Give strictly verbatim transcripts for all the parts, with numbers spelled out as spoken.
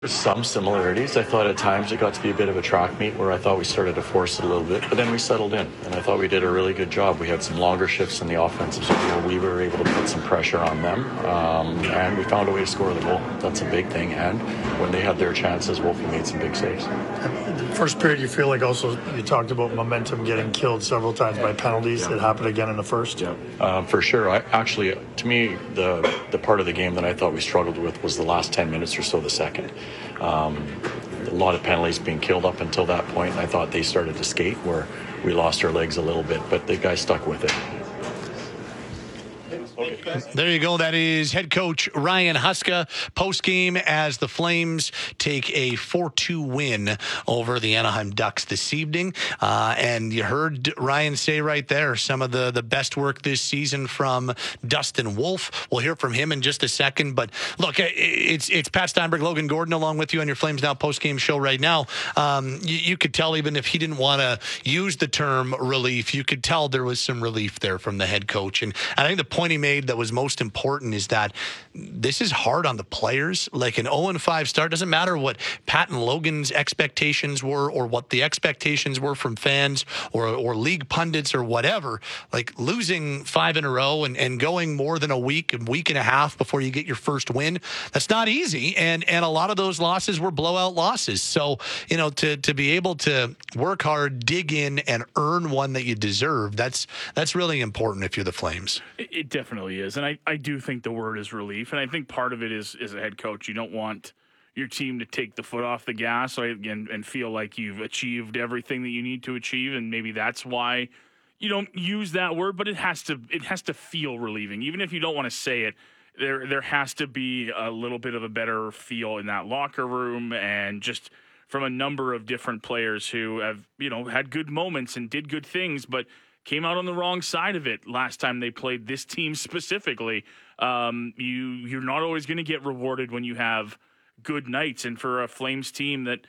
There's some similarities. I thought at times it got to be a bit of a track meet where I thought we started to force it a little bit, but then we settled in, and I thought we did a really good job. We had some longer shifts in the offensive zone where we were able to put some pressure on them, um, and we found a way to score the goal. That's a big thing, and when they had their chances, Wolfie made some big saves. The first period, you feel like also you talked about momentum getting killed several times by penalties. Yeah. It happened again in the first. Yeah, uh, for sure. I actually, to me, the the part of the game that I thought we struggled with was the last ten minutes or so, the second. Um, a lot of penalties being killed up until that point, and I thought they started to skate where we lost our legs a little bit, but the guys stuck with it. There you go. That is head coach Ryan Huska post-game as the Flames take a four two win over the Anaheim Ducks this evening. Uh, and you heard Ryan say right there some of the, the best work this season from Dustin Wolf. We'll hear from him in just a second. But look, it's it's Pat Steinberg, Logan Gordon along with you on your Flames Now post-game show right now. Um, you, you could tell even if he didn't want to use the term relief, you could tell there was some relief there from the head coach. And I think the point he made that was most important is that this is hard on the players. Like an oh and five start, doesn't matter what Pat and Logan's expectations were or what the expectations were from fans or or league pundits or whatever. Like losing five in a row and, and going more than a week, a week and a half before you get your first win, that's not easy. And and a lot of those losses were blowout losses. So, you know, to to be able to work hard, dig in, and earn one that you deserve, that's that's really important if you're the Flames. It, it definitely is. And I, I do think the word is relief. And I think part of it is, as a head coach, you don't want your team to take the foot off the gas and, and feel like you've achieved everything that you need to achieve. And maybe that's why you don't use that word, but it has to it has to feel relieving. Even if you don't want to say it, there there has to be a little bit of a better feel in that locker room, and just from a number of different players who have, you know, had good moments and did good things, but came out on the wrong side of it last time they played this team specifically. Um, you, you're not always going to get rewarded when you have good nights. And for a Flames team that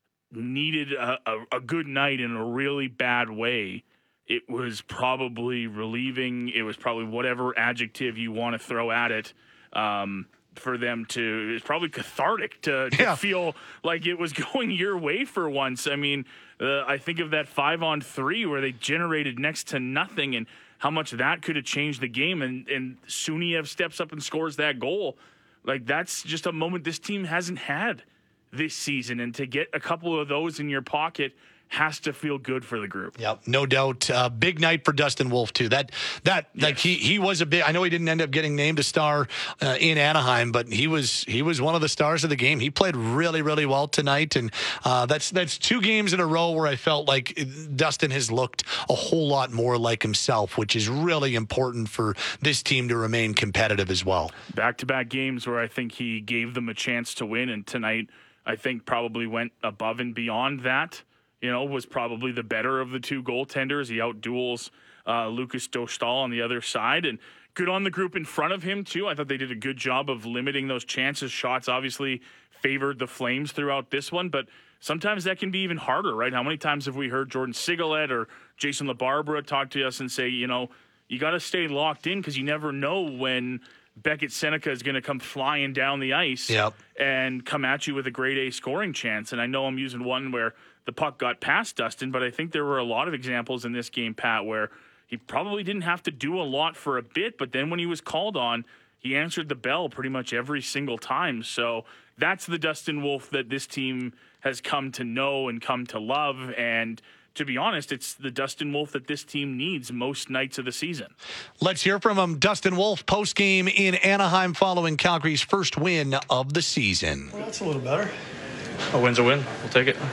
needed a, a, a good night in a really bad way, it was probably relieving. It was probably whatever adjective you want to throw at it. Um, for them to, it's probably cathartic to, to Yeah. feel like it was going your way for once. I mean, uh, I think of that five on three where they generated next to nothing and how much that could have changed the game. And, and Suniev steps up and scores that goal. Like, that's just a moment this team hasn't had this season. And to get a couple of those in your pocket has to feel good for the group. Yep, no doubt. Uh, big night for Dustin Wolf too. That that yes. like he he was a big. I know he didn't end up getting named a star uh, in Anaheim, but he was he was one of the stars of the game. He played really really well tonight, and uh, that's that's two games in a row where I felt like Dustin has looked a whole lot more like himself, which is really important for this team to remain competitive as well. Back to back games where I think he gave them a chance to win, and tonight I think probably went above and beyond that. You know, was probably the better of the two goaltenders. He outduels uh, Lucas Dostal on the other side, and good on the group in front of him, too. I thought they did a good job of limiting those chances. Shots obviously favored the Flames throughout this one, but sometimes that can be even harder, right? How many times have we heard Jordan Sigalet or Jason LaBarbera talk to us and say, you know, you got to stay locked in because you never know when Beckett Seneca is going to come flying down the ice yep. and come at you with a grade A scoring chance. And I know I'm using one where the puck got past Dustin, but I think there were a lot of examples in this game, Pat, where he probably didn't have to do a lot for a bit, but then when he was called on, he answered the bell pretty much every single time. So that's the Dustin Wolf that this team has come to know and come to love. And to be honest, it's the Dustin Wolf that this team needs most nights of the season. Let's hear from him. Dustin Wolf post-game in Anaheim following Calgary's first win of the season. Well, that's a little better. A win's a win. We'll take it.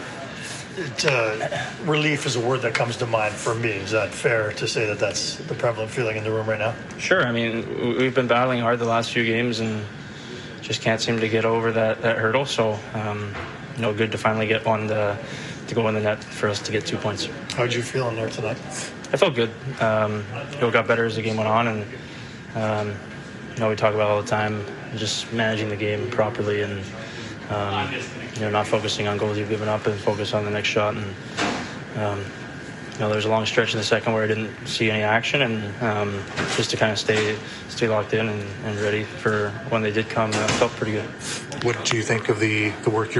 It, uh, relief is a word that comes to mind for me. Is that fair to say that that's the prevalent feeling in the room right now? Sure. I mean, we've been battling hard the last few games and just can't seem to get over that, that hurdle. So, um, you know, good to finally get one to, to go in the net for us to get two points. How did you feel in there tonight? I felt good. Um, it got better as the game went on, and um, you know, we talk about all the time just managing the game properly and um, you know, not focusing on goals you've given up and focus on the next shot. And um, you know, there was a long stretch in the second where I didn't see any action, and um, just to kind of stay stay locked in and, and ready for when they did come, uh, felt pretty good. What do you think of the, the work you're